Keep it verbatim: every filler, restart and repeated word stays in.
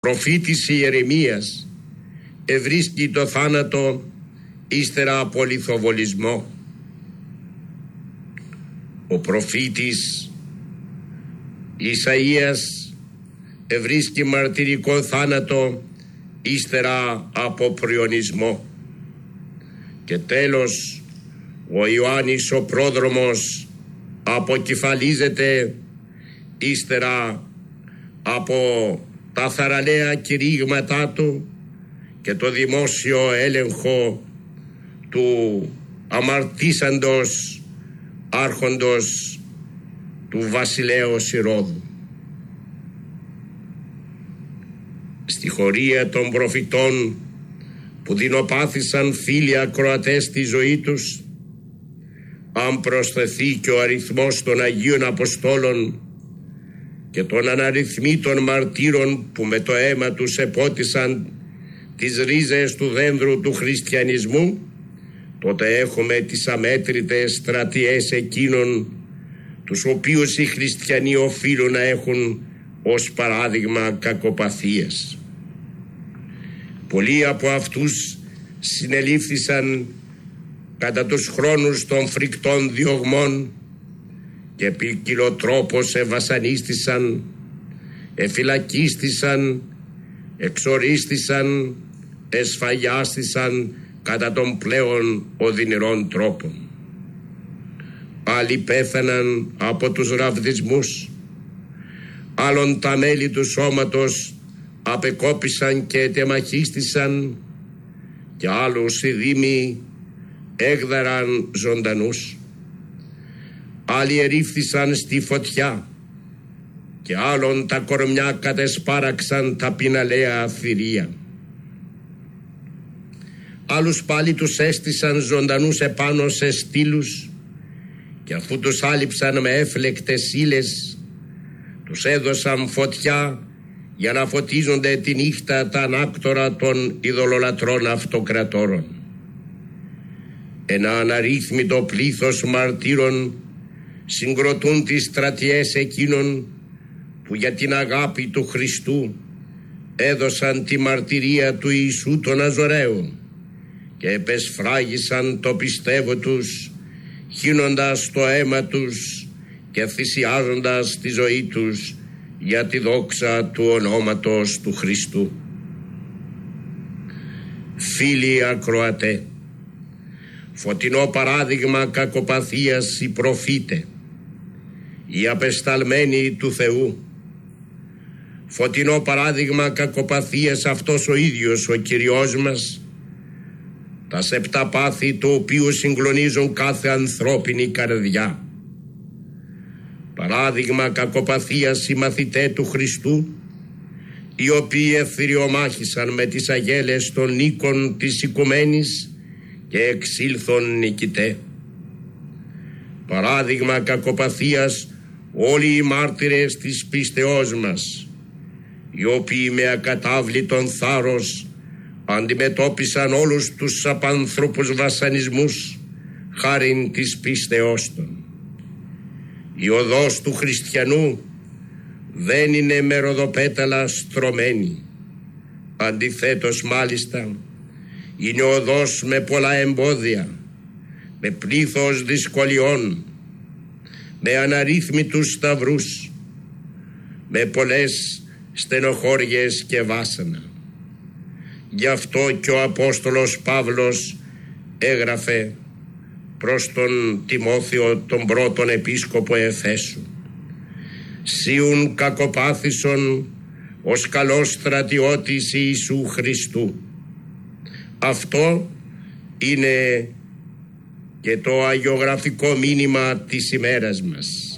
προφήτης Ιερεμίας ευρίσκει το θάνατο ύστερα από λιθοβολισμό. Ο προφήτης Ισαΐας ευρίσκει μαρτυρικό θάνατο ύστερα από πριονισμό. Και τέλος ο Ιωάννης ο πρόδρομος αποκεφαλίζεται ύστερα από τα θαραλέα κηρύγματά του και το δημόσιο έλεγχο του αμαρτήσαντος άρχοντος του βασιλέως Ηρώδου. Στη χωρία των προφητών που δεινοπάθησαν φίλοι ακροατές στη ζωή τους, αν προσθεθεί και ο αριθμός των Αγίων Αποστόλων και των αναριθμήτων μαρτύρων που με το αίμα τους επότισαν τις ρίζες του δένδρου του χριστιανισμού, τότε έχουμε τις αμέτρητες στρατιές εκείνων τους οποίους οι χριστιανοί οφείλουν να έχουν ως παράδειγμα κακοπαθίας. Πολλοί από αυτούς συνελήφθησαν κατά τους χρόνους των φρικτών διωγμών και ποικιλοτρόπως ευασανίστησαν, εφυλακίστησαν, εξορίστησαν, εσφαγιάστησαν κατά των πλέον οδυνηρών τρόπων. Άλλοι πέθαναν από τους ραβδισμούς, άλλων τα μέλη του σώματος απεκόπησαν και τεμαχίστησαν και άλλους οι δήμοι έγδαραν ζωντανούς. Άλλοι ερήφθησαν στη φωτιά και άλλων τα κορμιά κατεσπάραξαν τα πιναλαία θηρία. Άλλους πάλι τους έστησαν ζωντανούς επάνω σε στήλους και αφού τους άλυψαν με έφλεκτες ύλες τους έδωσαν φωτιά για να φωτίζονται τη νύχτα τα ανάκτορα των ειδωλολατρών αυτοκρατόρων. Ένα αναρρύθμιτο πλήθος μαρτύρων συγκροτούν τις στρατιές εκείνων που για την αγάπη του Χριστού έδωσαν τη μαρτυρία του Ιησού τον Ναζωραίου και επεσφράγισαν το πιστεύω τους, χύνοντας το αίμα τους και θυσιάζοντας τη ζωή τους για τη δόξα του ονόματος του Χριστού. Φίλοι ακροατέ, φωτεινό παράδειγμα κακοπαθίας οι προφήτε, οι απεσταλμένοι του Θεού. Φωτεινό παράδειγμα κακοπαθίας αυτός ο ίδιος ο Κυριός μας, τα σεπτά πάθη του οποίου συγκλονίζουν κάθε ανθρώπινη καρδιά. Παράδειγμα κακοπαθίας οι μαθητέ του Χριστού, οι οποίοι ευθυριομάχησαν με τις αγέλες των νίκων της οικουμένης και εξήλθον νικητέ. Παράδειγμα κακοπαθίας όλοι οι μάρτυρες της πίστεώς μας, οι οποίοι με ακατάβλητον θάρρος αντιμετώπισαν όλους τους απανθρώπους βασανισμούς χάριν της πίστεώς των. Η οδός του χριστιανού δεν είναι με ροδοπέταλα στρωμένη. Αντιθέτως μάλιστα είναι οδός με πολλά εμπόδια, με πλήθος δυσκολιών, με αναρρύθμιτους σταυρούς, με πολλές στενοχώριες και βάσανα. Γι' αυτό και ο Απόστολος Παύλος έγραφε προς τον Τιμόθεο τον πρώτον επίσκοπο Εφέσου: «Σίουν κακοπάθησον ως καλός στρατιώτης Ιησού Χριστού». Αυτό είναι και το αγιογραφικό μήνυμα της ημέρας μας.